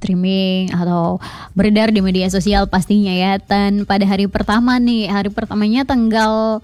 streaming atau beredar di media sosial pastinya ya. Dan pada hari pertamanya tanggal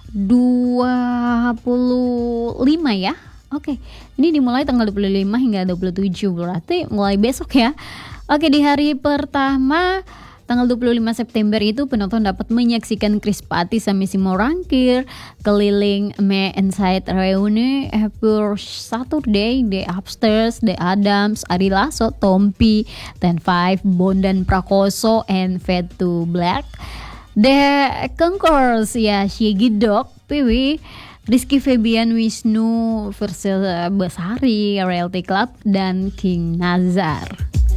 25 ya. Oke, ini dimulai tanggal 25 hingga 27, berarti mulai besok ya. Oke, di hari pertama tanggal 25 September itu penonton dapat menyaksikan Chris Patti sama Simo Rangkir keliling Me Inside Reuni, Happy Saturday, The Upstairs, The Adams, Ari Lasso, Tompi, Ten Five, Bondan Prakoso, and Fade to Black, The Concourse ya, Shaggy Dog, Piwi, Rizky Febian, Wisnu, Versil Besari, Realty Club, dan King Nazar.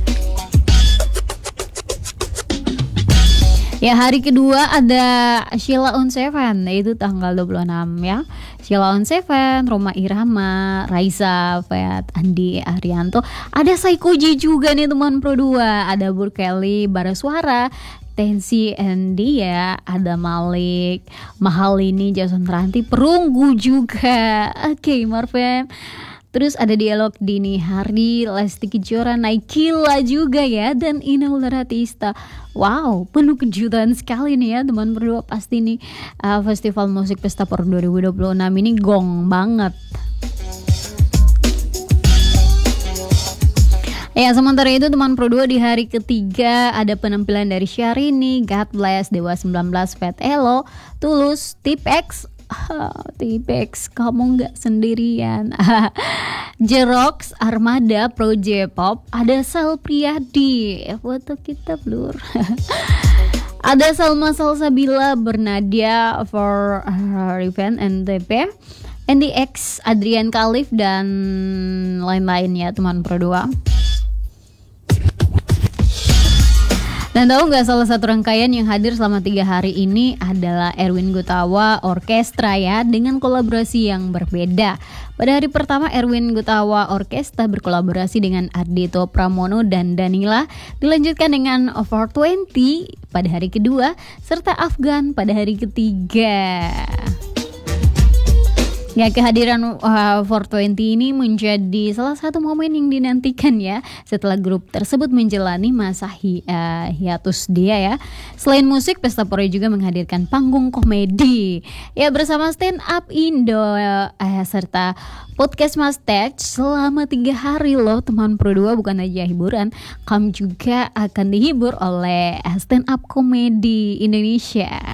Ya, hari kedua ada Sheila on 7, yaitu tanggal 26 ya. Sheila on 7, Roma Irama, Raisa, Fayat, Andi Arianto. Ada Saikoji juga nih teman Pro 2. Ada Burkelly, Barasuara, Tensi Endia, ada Malik, Mahalini, Jason Ranti, Perunggu juga. Oke, Marvem. Terus ada Dialog Dini Hari, Lesti Kejora, Naikila juga ya, dan Ina Ularatista. Wow, penuh kejutan sekali nih ya teman berdua. Pasti nih Festival Musik Pesta Por 2026 ini gong banget. Ya, sementara itu teman Pro 2 di hari ketiga ada penampilan dari Syahrini, God Bless, Dewa 19, Fat Elo, Tulus, Tipex, Tipex kamu gak sendirian, Jerox, Armada, Pro J-Pop, ada Sal Priadi, foto kita blur. Ada Salma Salsabila, Bernadia, For Revenge, NTP, NDX, Adrian Khalif, dan lain-lain ya teman Pro 2. Dan tahu nggak, salah satu rangkaian yang hadir selama 3 hari ini adalah Erwin Gutawa Orkestra ya, dengan kolaborasi yang berbeda. Pada hari pertama Erwin Gutawa Orkestra berkolaborasi dengan Ardhito Pramono dan Danila, dilanjutkan dengan 420 pada hari kedua, serta Afgan pada hari ketiga. Ya, kehadiran 420 ini menjadi salah satu momen yang dinantikan ya, setelah grup tersebut menjalani masa hiatus dia ya. Selain musik, Pesta Pora juga menghadirkan panggung komedi ya, bersama Stand Up Indo serta podcast Mustache selama 3 hari loh teman Pro 2. Bukan aja hiburan, kamu juga akan dihibur oleh stand up komedi Indonesia.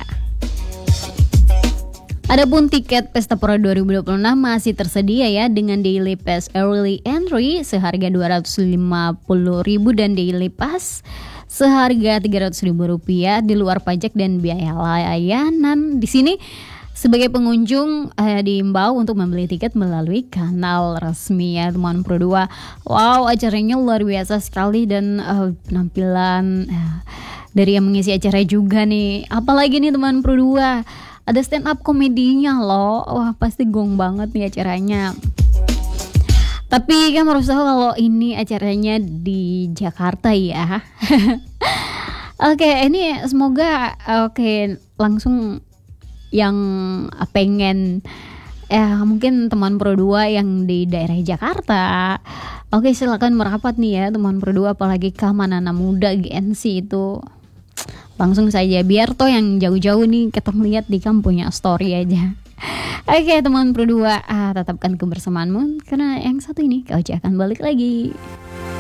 Adapun tiket Pesta Pora 2026 masih tersedia ya, dengan Daily Pass Early Entry seharga Rp250.000 dan Daily Pass seharga Rp300.000 di luar pajak dan biaya layanan. Di sini sebagai pengunjung diimbau untuk membeli tiket melalui kanal resmi ya teman Pro 2. Wow, acaranya luar biasa sekali, dan penampilan dari yang mengisi acara juga nih. Apalagi nih teman Pro 2, ada stand up komedinya loh. Wah, pasti gong banget nih acaranya. Tapi kan harus tahu kalau ini acaranya di Jakarta ya. Oke, ini semoga langsung yang pengen mungkin teman Pro 2 yang di daerah Jakarta, silakan merapat nih ya teman Pro 2, apalagi Kamanana Muda GNC itu. Langsung saja, biar toh yang jauh-jauh nih kita melihat di kampungnya story aja. Oke teman Pro 2, tetapkan kebersamaanmu, karena yang satu ini kau akan balik lagi.